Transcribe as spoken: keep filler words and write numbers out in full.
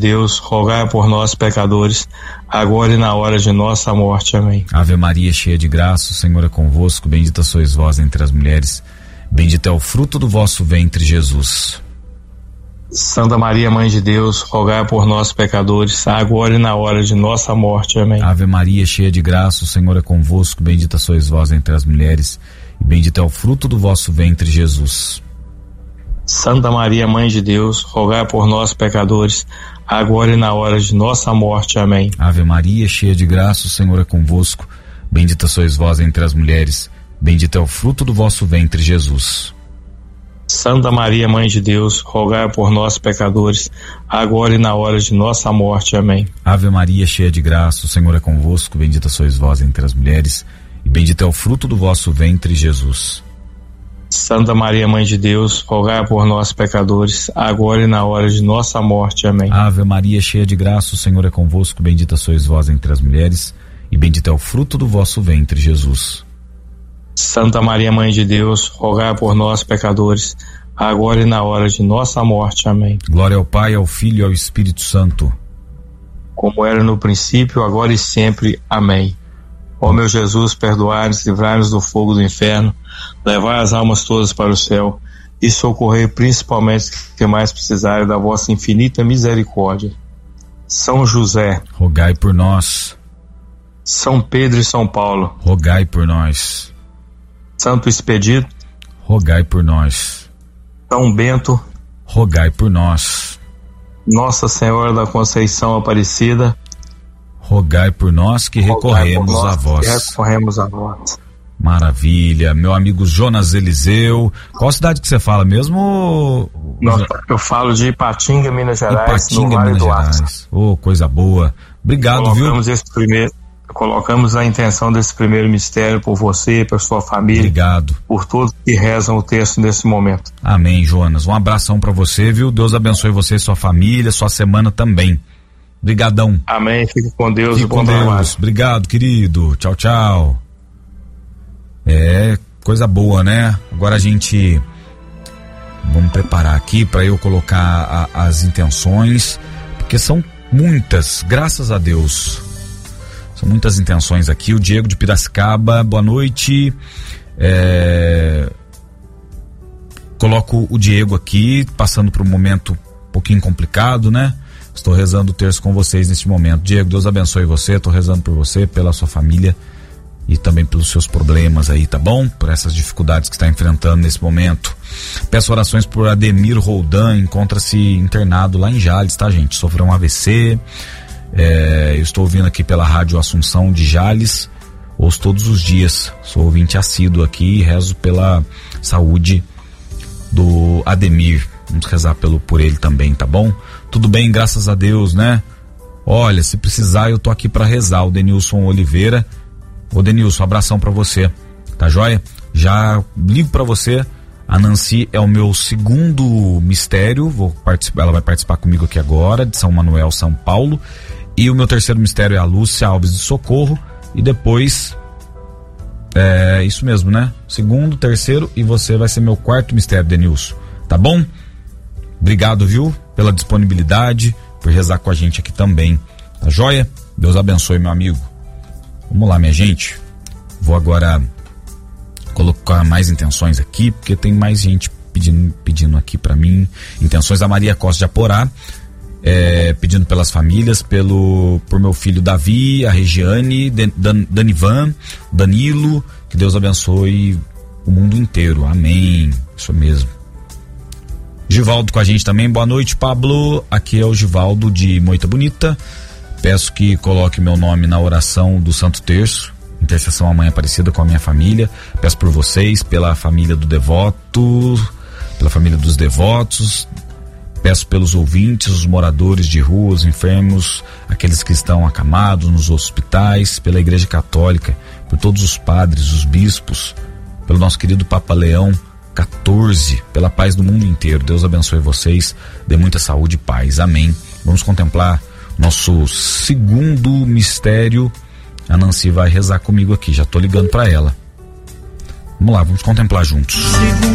Deus, rogai por nós, pecadores, agora e na hora de nossa morte. Amém. Ave Maria, cheia de graça, o Senhor é convosco, bendita sois vós entre as mulheres, bendito é o fruto do vosso ventre, Jesus. Santa Maria, Mãe de Deus, rogai por nós, pecadores, agora e na hora de nossa morte. Amém. Ave Maria, cheia de graça, o Senhor é convosco, bendita sois vós entre as mulheres, e bendito é o fruto do vosso ventre, Jesus. Santa Maria, Mãe de Deus, rogai por nós, pecadores, agora e na hora de nossa morte. Amém. Ave Maria, cheia de graça, o Senhor é convosco, bendita sois vós entre as mulheres, bendito é o fruto do vosso ventre, Jesus. Santa Maria, Mãe de Deus, rogai por nós, pecadores, agora e na hora de nossa morte. Amém. Ave Maria, cheia de graça, o Senhor é convosco, bendita sois vós entre as mulheres, e bendito é o fruto do vosso ventre, Jesus. Santa Maria, Mãe de Deus, rogai por nós, pecadores, agora e na hora de nossa morte. Amém. Ave Maria, cheia de graça, o Senhor é convosco, bendita sois vós entre as mulheres, e bendito é o fruto do vosso ventre, Jesus. Santa Maria, Mãe de Deus, rogai por nós, pecadores, agora e na hora de nossa morte. Amém. Glória ao Pai, ao Filho e ao Espírito Santo, como era no princípio, agora e sempre. Amém. Ó meu Jesus, perdoai-nos, livrai-nos do fogo do inferno, levai as almas todas para o céu e socorrei principalmente os que mais precisarem da vossa infinita misericórdia. São José, rogai por nós. São Pedro e São Paulo, rogai por nós. Santo Expedito, rogai por nós. São Bento, rogai por nós. Nossa Senhora da Conceição Aparecida, rogai por nós que recorremos nós a vós. Que recorremos a vós. Maravilha, meu amigo Jonas Eliseu. Qual cidade que você fala mesmo? Não, eu falo de Ipatinga, Minas Gerais, Ipatinga, no Vale Minas do Gerais. Aço. Oh, coisa boa. Obrigado, colocamos viu? Esse primeiro, colocamos a intenção desse primeiro mistério por você, por sua família. Obrigado. Por todos que rezam o texto nesse momento. Amém, Jonas. Um abração pra você, viu? Deus abençoe você e sua família, sua semana também. Obrigadão. Amém. Fique com Deus. Fique com Deus. Obrigado, querido. Tchau, tchau. É, coisa boa, né? Agora a gente vamos preparar aqui para eu colocar a, as intenções, porque são muitas, graças a Deus. São muitas intenções aqui. O Diego de Piracicaba, boa noite. É, coloco o Diego aqui, passando por um momento um pouquinho complicado, né? Estou rezando o terço com vocês neste momento. Diego, Deus abençoe você, estou rezando por você, pela sua família e também pelos seus problemas aí, tá bom? Por essas dificuldades que está enfrentando nesse momento. Peço orações por Ademir Roldan, encontra-se internado lá em Jales, tá, gente? Sofreu um A V C, é, eu estou ouvindo aqui pela Rádio Assunção de Jales, ouço todos os dias, sou ouvinte assíduo aqui e rezo pela saúde do Ademir. Vamos rezar pelo, por ele também, tá bom? Tudo bem, graças a Deus, né? Olha, se precisar eu tô aqui para rezar. O Denilson Oliveira. Ô Denilson, abração para você, tá joia? Já ligo para você. A Nancy é o meu segundo mistério, vou participar, ela vai participar comigo aqui agora, de São Manuel, São Paulo. E o meu terceiro mistério é a Lúcia Alves de Socorro. E depois, é isso mesmo, né? Segundo, terceiro, e você vai ser meu quarto mistério, Denilson, tá bom? Obrigado, viu? Pela disponibilidade, por rezar com a gente aqui também, tá joia? Deus abençoe, meu amigo. Vamos lá, minha gente. Vou agora colocar mais intenções aqui, porque tem mais gente pedindo, pedindo aqui pra mim. Intenções da Maria Costa de Aporá, é, pedindo pelas famílias, pelo, por meu filho Davi, a Regiane, Dan, Danivan, Danilo, que Deus abençoe o mundo inteiro. Amém. Isso mesmo. Givaldo com a gente também, boa noite, Pablo. Aqui é o Givaldo de Moita Bonita. Peço que coloque meu nome na oração do Santo Terço, intercessão à Mãe Aparecida com a minha família. Peço por vocês, pela família do devoto, pela família dos devotos. Peço pelos ouvintes, os moradores de rua, os enfermos, aqueles que estão acamados nos hospitais, pela Igreja Católica, por todos os padres, os bispos, pelo nosso querido Papa Leão quatorze, pela paz do mundo inteiro. Deus abençoe vocês, dê muita saúde e paz. Amém. Vamos contemplar nosso segundo mistério. A Nancy vai rezar comigo aqui, já tô ligando para ela. Vamos lá, vamos contemplar juntos.